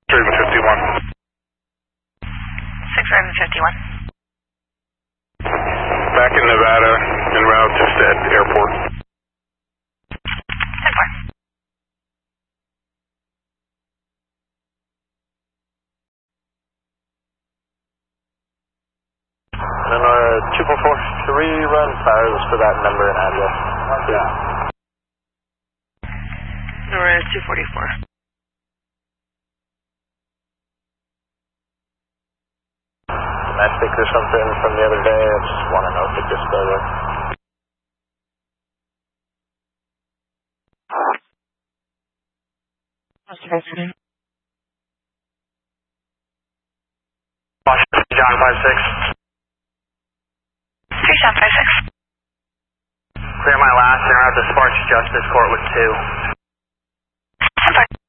Raven 51. 6 Raven 51. Back in Nevada, en route to Stead Airport. 10-4. Lenora 244, rerun fires for that number and address. Nora 244. Domestic or something from the other day, I just want to know if it gets better. Washington John 56. 3 Sean 56. Clear my last, and route to Sparks Justice Court with 2.